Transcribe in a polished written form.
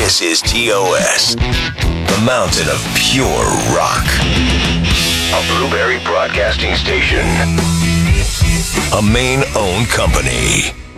This is TOS, the mountain of pure rock. A Blueberry Broadcasting Station. A Maine-owned company.